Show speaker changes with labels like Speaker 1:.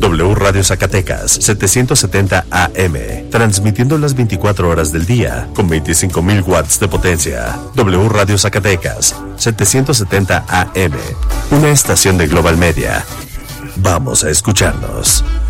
Speaker 1: W Radio Zacatecas, 770 AM, transmitiendo las 24 horas del día, con 25.000 watts de potencia. W Radio Zacatecas, 770 AM, una estación de Global Media. Vamos a escucharnos.